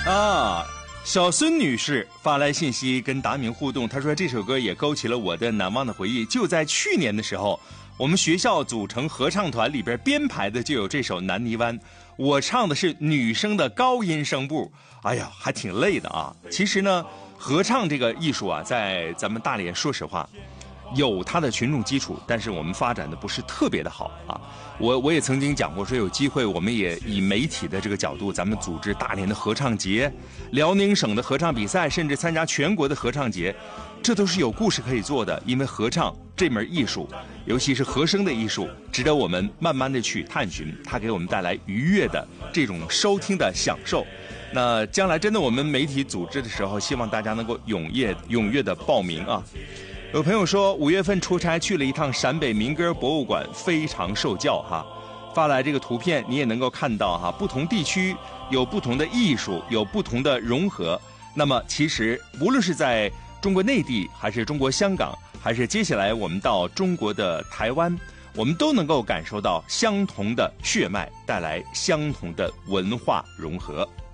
啊，小孙女士发来信息跟达明互动，她说这首歌也勾起了我的难忘的回忆。就在去年的时候，我们学校组成合唱团，里边编排的就有这首《南泥湾》，我唱的是女生的高音声部，哎呀，还挺累的啊。其实呢，合唱这个艺术啊，在咱们大连，说实话，有它的群众基础，但是我们发展的不是特别的好啊。我也曾经讲过，说有机会我们也以媒体的这个角度，咱们组织大连的合唱节、辽宁省的合唱比赛，甚至参加全国的合唱节，这都是有故事可以做的。因为合唱这门艺术，尤其是和声的艺术，值得我们慢慢的去探寻，它给我们带来愉悦的这种收听的享受。那将来真的我们媒体组织的时候，希望大家能够踊跃的报名啊。有朋友说5月份出差去了一趟陕北民歌博物馆，非常受教哈。发来这个图片，你也能够看到哈，不同地区有不同的艺术，有不同的融合。那么其实无论是在中国内地，还是中国香港，还是接下来我们到中国的台湾，我们都能够感受到相同的血脉带来相同的文化融合。